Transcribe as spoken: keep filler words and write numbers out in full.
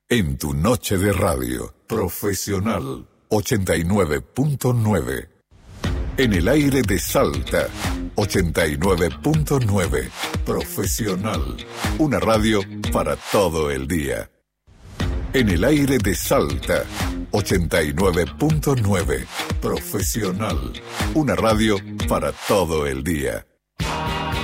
En tu noche de radio, Profesional ochenta y nueve punto nueve. En el aire de Salta, ochenta y nueve punto nueve. Profesional, una radio para todo el día. En el aire de Salta, ochenta y nueve punto nueve. Profesional, una radio para todo el día.